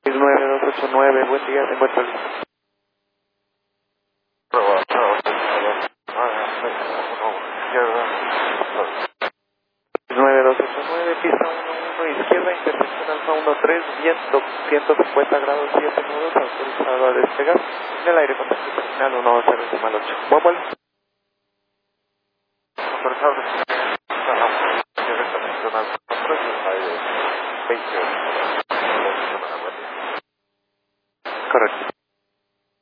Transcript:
9289, buen día, se encuentra listo. 9289, pista 11 izquierda, intersección Alfa 13, viento 150 grados 7 nudos, autorizado a despegar. En el aire contacto terminal 10.8. Buen vuelo. Autorizado a despegar. Correcto.